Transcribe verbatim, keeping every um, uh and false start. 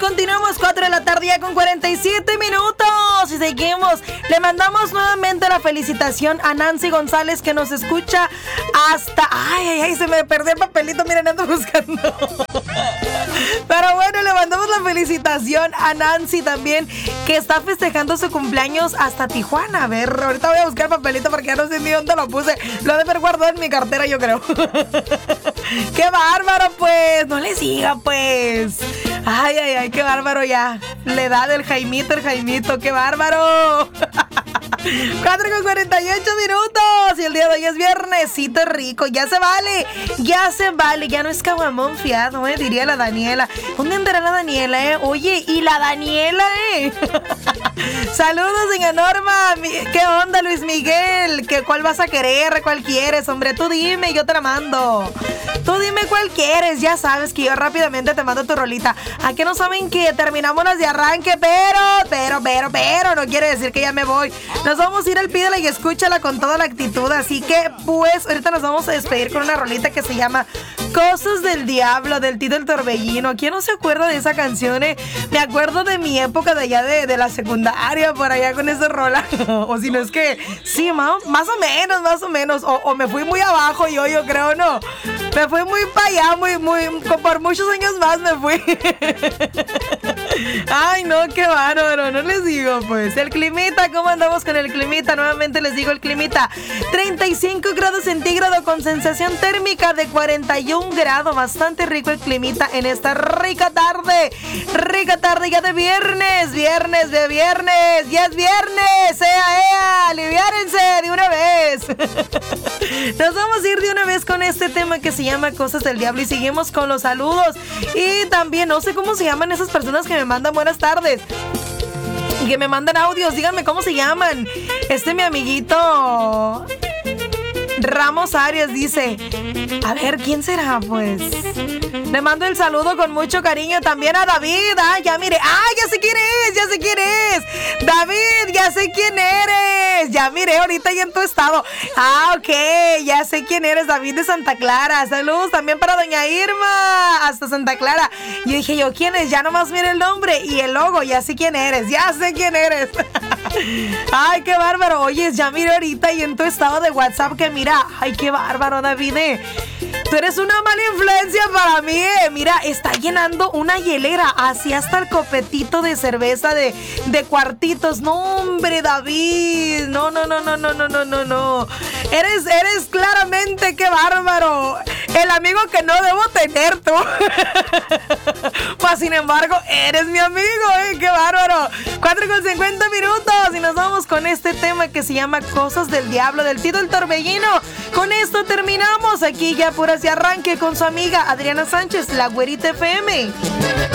continuamos, cuatro de la tarde ya con cuarenta y siete minutos. Y seguimos. Le mandamos nuevamente la felicitación a Nancy González, que nos escucha hasta... Ay, ay, ay, se me perdió el papelito, miren, ando buscando. Pero bueno, le mandamos la felicitación a Nancy también, que está festejando su cumpleaños hasta Tijuana. A ver, ahorita voy a buscar el papelito porque ya no sé ni dónde lo puse. Lo he de haber guardado en mi cartera, yo creo. ¡Qué bárbaro, pues! No le siga, pues. Ay, ay, ay, qué bárbaro ya. La edad del Jaimito, el Jaimito, qué bárbaro. cuatro con cuarenta y ocho minutos. Y el día de hoy es viernesito rico. Ya se vale, ya se vale. Ya no es caguamón fiado, eh, diría la Daniela. ¿Dónde andará la Daniela, eh? Oye, y la Daniela, eh. Saludos, doña Norma. ¿Qué onda, Luis Miguel? ¿Qué, ¿Cuál vas a querer? ¿Cuál quieres? Hombre, tú dime, yo te la mando. Tú dime cuál quieres. Ya sabes que yo rápidamente te mando tu rolita. ¿A qué no saben que terminamos las de arranque? Pero, pero, pero, pero, no quiere decir que ya me voy. Nos vamos a ir al Pídela y Escúchala con toda la actitud. Así que, pues, ahorita nos vamos a despedir con una rolita que se llama Cosas del Diablo, del Tito el Torbellino. ¿Quién no se acuerda de esa canción? Eh? Me acuerdo de mi época de allá de, de la secundaria, por allá con esa rola. O si no es que, sí, más, más o menos, más o menos. O, o me fui muy abajo yo, yo creo, ¿no? Me fui muy para allá, muy, muy, por muchos años más me fui. Ay, no, qué bárbaro, no les digo, pues. El climita, ¿cómo andamos con el climita? Nuevamente les digo el climita. treinta y cinco grados centígrados con sensación térmica de cuarenta y un grados. Bastante rico el climita en esta rica tarde. Rica tarde ya de viernes. Viernes de viernes. Ya es viernes. ¡Ea, ea! ¡Aliviárense de una vez! Nos vamos a ir de una vez con este tema que se llama Cosas del Diablo. Y seguimos con los saludos. Y también, no sé cómo se llaman esas personas que me mandan buenas tardes y que me mandan audios. Díganme cómo se llaman. Este mi amiguito Ramos Arias dice, a ver, ¿quién será? Pues le mando el saludo con mucho cariño también a David. Ah, ya mire, ah, ya sé quién es, ya sé quién es. David, ya sé quién eres. Ya miré ahorita y en tu estado. Ah, ok, ya sé quién eres, David de Santa Clara. Saludos también para doña Irma, hasta Santa Clara. Yo dije yo, ¿quién es? Ya nomás mire el nombre y el logo, ya sé quién eres, ya sé quién eres. Ay, qué bárbaro. Oye, ya miré ahorita y en tu estado de WhatsApp que mira, ay, qué bárbaro, David. eh. Tú eres una mala influencia para mí, eh. Mira, está llenando una hielera, así hasta el copetito de cerveza de, de cuartitos. No, hombre, David. No, no, no, no, no, no, no, no, no. Eres, eres claramente, qué bárbaro. El amigo que no debo tener, tú. Pues, sin embargo, eres mi amigo, eh. Qué bárbaro. cuatro con cincuenta minutos y nos vamos con este tema que se llama Cosas del Diablo, del Tito el Torbellino. Con esto terminamos aquí ya por hacia arranque con su amiga Adriana Sánchez, la Güerita F M.